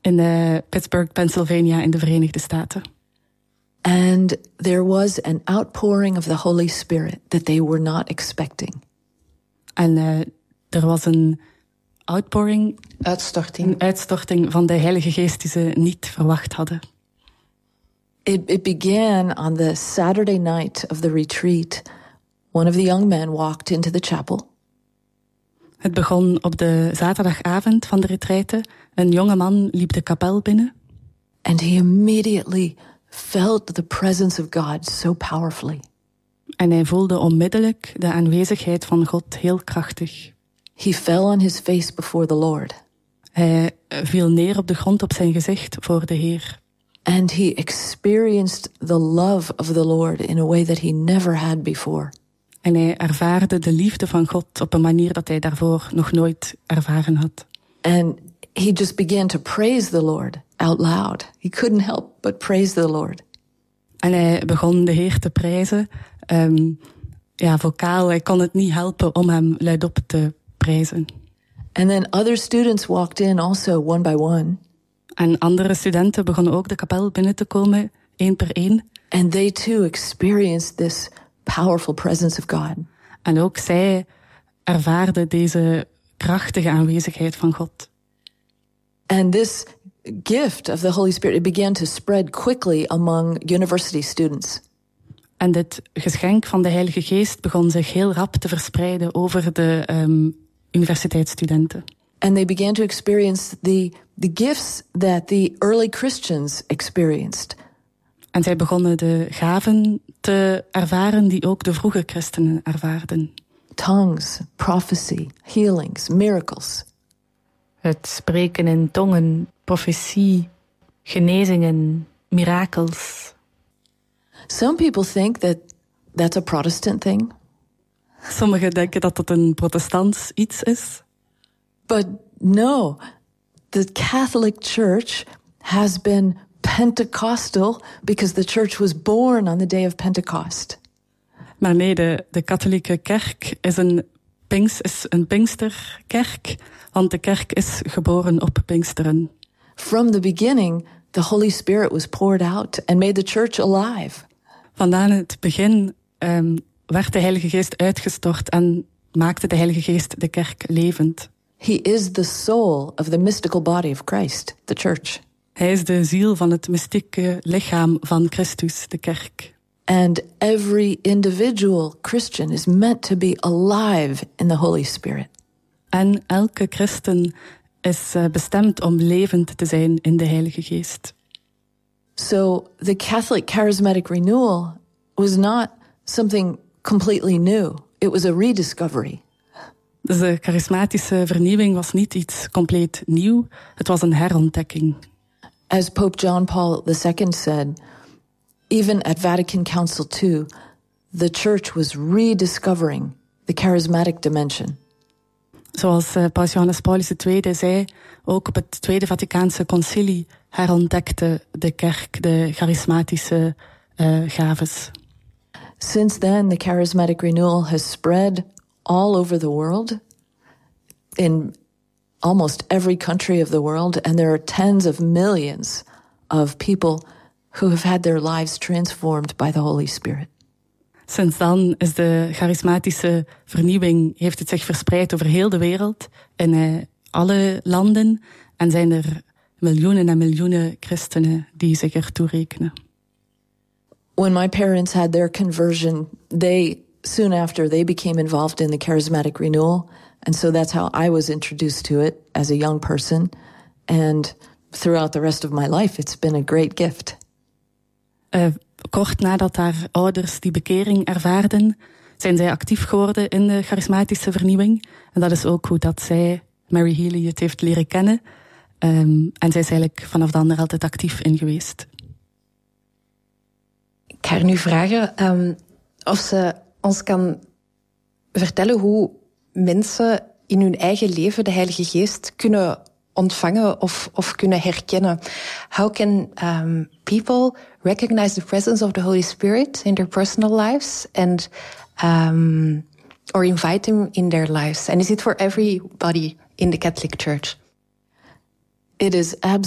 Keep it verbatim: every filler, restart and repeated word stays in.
in uh, Pittsburgh, Pennsylvania in de Verenigde Staten. And there was an outpouring of the Holy Spirit that they were not expecting. En uh, er was een outpouring, Uitstorting. een uitstorting van de Heilige Geest die ze niet verwacht hadden. It, it began on the Saturday night of the retreat. One of the young men walked into the chapel. Het begon op de zaterdagavond van de retraite. Een jonge man liep de kapel binnen. And he immediately felt the presence of God so powerfully. En hij voelde onmiddellijk de aanwezigheid van God heel krachtig. He fell on his face before the Lord. Hij viel neer op de grond op zijn gezicht voor de Heer. And he experienced the love of the Lord in a way that he never had before. En hij ervaarde de liefde van God op een manier dat hij daarvoor nog nooit ervaren had. And he just began to praise the Lord out loud. He couldn't help but praise the Lord. En hij begon de Heer te prijzen. Um, ja, vocaal. Hij kon het niet helpen om hem luidop te prijzen. And then other students walked in also one by one. En andere studenten begonnen ook de kapel binnen te komen, één per één. And they too experienced this powerful presence of God. En ook zij ervaarden deze krachtige aanwezigheid van God. And this gift of the Holy Spirit, it began to spread quickly among university students. En dit geschenk van de Heilige Geest begon zich heel rap te verspreiden over de um, universiteitsstudenten. And they began to experience the, the gifts that the early Christians experienced. En zij begonnen de gaven te ervaren die ook de vroege christenen ervaarden. Tongues, prophecy, healings, miracles. Het spreken in tongen, profetie, genezingen, mirakels. Some people think that that's a Protestant thing. Sommigen denken dat dat een protestants iets is. But no, the Catholic Church has been Pentecostal because the church was born on the day of Pentecost. Maar nee, de, de katholieke kerk is een, Pinks, is een Pinksterkerk, want de kerk is geboren op Pinksteren. From the beginning, the Holy Spirit was poured out and made the church alive. Vandaan het begin um, werd de Heilige Geest uitgestort en maakte de Heilige Geest de kerk levend. He is the soul of the mystical body of Christ, the church. Hij is de ziel van het mystieke lichaam van Christus, de kerk. And every individual Christian is meant to be alive in the Holy Spirit. En elke christen is uh, bestemd om levend te zijn in de Heilige Geest. So the Catholic charismatic renewal was not something completely new. It was a rediscovery. Dus de charismatische vernieuwing was niet iets compleet nieuw. Het was een herontdekking. As Pope John Paul the Second said, even at Vatican Council two, the church was rediscovering the charismatic dimension. Zoals uh, Paus Johannes Paulus de Tweede zei, ook op het Tweede Vaticaanse Concilie herontdekte de kerk de charismatische uh, gaves. Since then, the charismatic renewal has spread all over the world, in almost every country of the world, and there are tens of millions of people who have had their lives transformed by the Holy Spirit. Sinds dan is de charismatische vernieuwing, heeft het zich verspreid over heel de wereld, in uh, alle landen, en zijn er miljoenen en miljoenen christenen die zich ertoe rekenen. When my parents had their conversion, they soon after they became involved in the charismatic renewal, and so that's how I was introduced to it as a young person, and throughout the rest of my life it's been a great gift. Uh, kort nadat haar ouders die bekering ervaarden, zijn zij actief geworden in de charismatische vernieuwing. En dat is ook hoe dat zij, Mary Healy, het heeft leren kennen. Um, en zij is eigenlijk vanaf dan er altijd actief in geweest. Ik ga haar nu vragen um, of ze ons kan vertellen hoe mensen in hun eigen leven de Heilige Geest kunnen ontvangen of, of kunnen herkennen. How can um, people recognize the presence of the Holy Spirit in their personal lives and um, or invite him in their lives? And is it for everybody in the Catholic Church? It is absolutely